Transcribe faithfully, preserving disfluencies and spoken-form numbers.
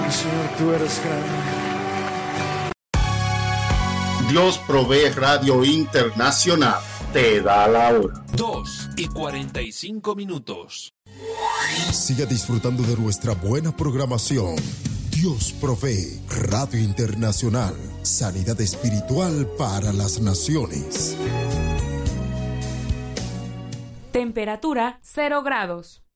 Señor, tú eres grande. Dios Provee Radio Internacional te da la hora. dos y cuarenta y cinco minutos. Siga disfrutando de nuestra buena programación. Dios Provee Radio Internacional. Sanidad espiritual para las naciones. Temperatura cero grados.